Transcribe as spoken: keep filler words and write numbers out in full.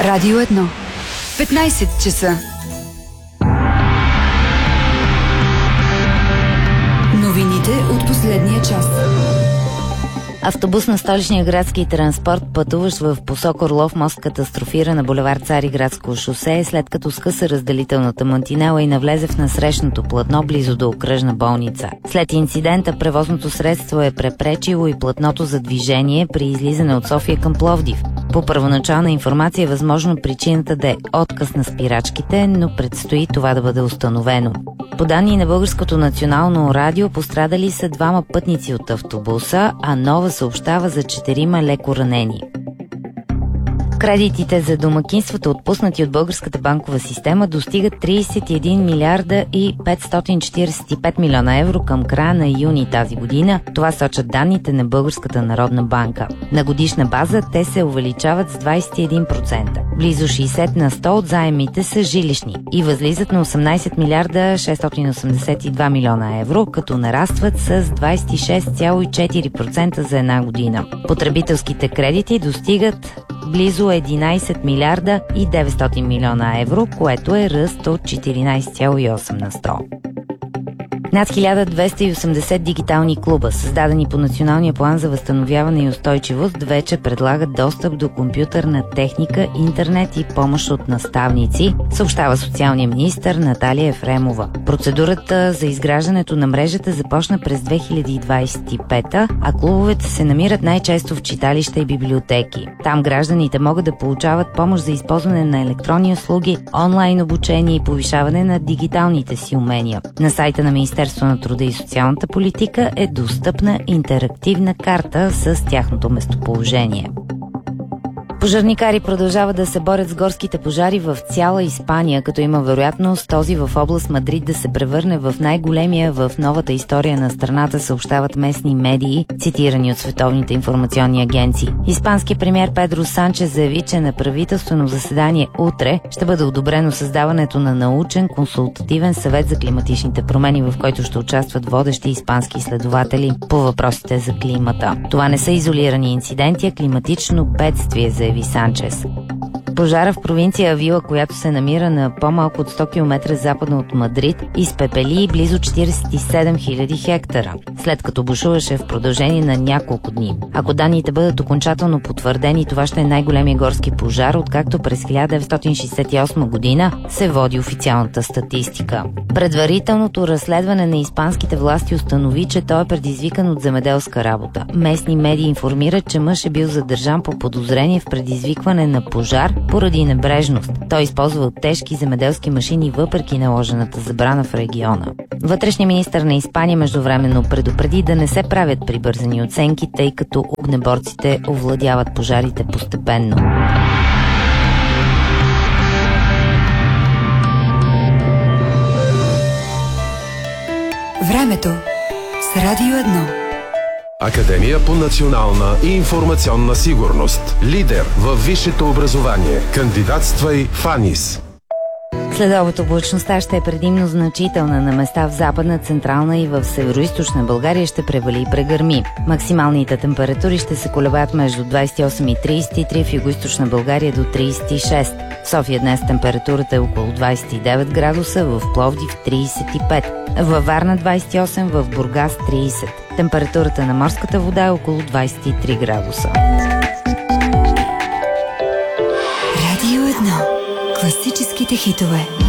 Радио едно. петнайсет часа. Новините от последния час. Автобус на столичния градски транспорт, пътуващ в посока Орлов мост, катастрофира на булевард Цариградско шосе, след като скъса разделителната мантинела и навлезе в насрещното платно близо до окръжна болница. След инцидента превозното средство е препречило и платното за движение при излизане от София към Пловдив. По първоначална информация е възможно причината да е отказ на спирачките, но предстои това да бъде установено. По данни на Българското национално радио пострадали са двама пътници от автобуса, а Нова съобщава за четирима леко ранени. Кредитите за домакинствата, отпуснати от българската банкова система, достигат трийсет и един милиарда и петстотин четирийсет и пет милиона евро към края на юни тази година. Това сочат данните на Българската народна банка. На годишна база те се увеличават с двайсет и един процента. Близо шейсет на сто от заемите са жилищни и възлизат на осемнайсет милиарда шестстотин осемдесет и два милиона евро, като нарастват с двайсет и шест цяло и четири процента за една година. Потребителските кредити достигат близо единайсет милиарда и деветстотин милиона евро, което е ръст от четиринайсет цяло и осем на сто. Над хиляда двеста и осемдесет дигитални клуба, създадени по Националния план за възстановяване и устойчивост, вече предлагат достъп до компютърна техника, интернет и помощ от наставници, съобщава социалния министър Наталия Ефремова. Процедурата за изграждането на мрежата започна през две хиляди двайсет и пета, а клубовете се намират най-често в читалища и библиотеки. Там гражданите могат да получават помощ за използване на електронни услуги, онлайн обучение и повишаване на дигиталните си умения. На сайта на Министерството на труда и социалната политика е достъпна интерактивна карта с тяхното местоположение. Пожарникари продължават да се борят с горските пожари в цяла Испания, като има вероятност този в област Мадрид да се превърне в най-големия в новата история на страната, съобщават местни медии, цитирани от световните информационни агенции. Испанският премиер Педро Санчес заяви, че на правителствено заседание утре ще бъде одобрено създаването на научен консултативен съвет за климатичните промени, в който ще участват водещи испански изследователи по въпросите за климата. Това не са изолирани инциденти, а климатично бедствие, заяви Санчес. Пожара в провинция Авила, която се намира на по-малко от сто километра западно от Мадрид, изпепели близо четирийсет и седем хиляди хектара, след като бушуваше в продължение на няколко дни. Ако данните бъдат окончателно потвърдени, това ще е най-големия горски пожар, откакто през хиляда деветстотин шейсет и осма година се води официалната статистика. Предварителното разследване на испанските власти установи, че той е предизвикан от земеделска работа. Местни медии информират, че мъж е бил задържан по подозрение в предизвикване на пожар поради небрежност. Той използвал тежки земеделски машини въпреки наложената забрана в региона. Вътрешният министър на Испания междувременно предупреди да не се правят прибързани оценки, тъй като огнеборците овладяват пожарите постепенно. Времето с Радио едно. Академия по национална и информационна сигурност. Лидер във висшето образование. Кандидатствай в АНИС. Следобед облачността ще е предимно значителна. На места в Западна, Централна и в Североизточна България ще превали и прегърми. Максималните температури ще се колебаят между двайсет и осем и трийсет и три, в Югоизточна България до трийсет и шест. В София днес температурата е около двайсет и девет градуса, в Пловдив трийсет и пет, във Варна двайсет и осем, в Бургас трийсет. Температурата на морската вода е около двайсет и три градуса. Радио едно. Класическите хитове.